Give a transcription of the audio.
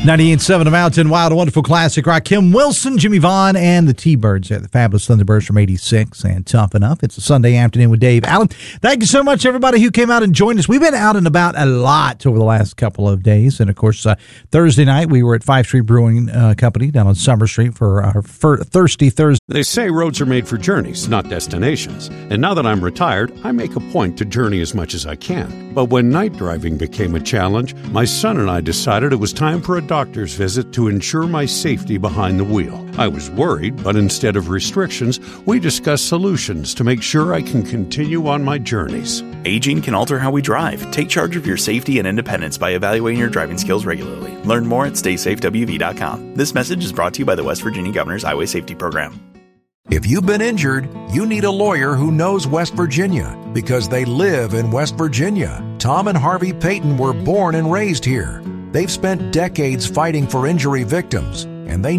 98.7 The Mountain, Wild, a Wonderful Classic Rock. Kim Wilson, Jimmy Vaughn, and the T-Birds there, the Fabulous Thunderbirds from 86 and Tough Enough. It's a Sunday afternoon with Dave Allen. Thank you so much, everybody who came out and joined us. We've been out and about a lot over the last couple of days. And, of course, Thursday night we were at 5th Street Brewing Company down on Summer Street for our Thirsty Thursday. They say roads are made for journeys, not destinations. And now that I'm retired, I make a point to journey as much as I can. But when night driving became a challenge, my son and I decided it was time for a doctor's visit to ensure my safety behind the wheel. I was worried, but instead of restrictions, we discussed solutions to make sure I can continue on my journeys. Aging can alter how we drive. Take charge of your safety and independence by evaluating your driving skills regularly. Learn more at StaySafeWV.com. This message is brought to you by the West Virginia Governor's Highway Safety Program. If you've been injured, you need a lawyer who knows West Virginia because they live in West Virginia. Tom and Harvey Payton were born and raised here. They've spent decades fighting for injury victims, and they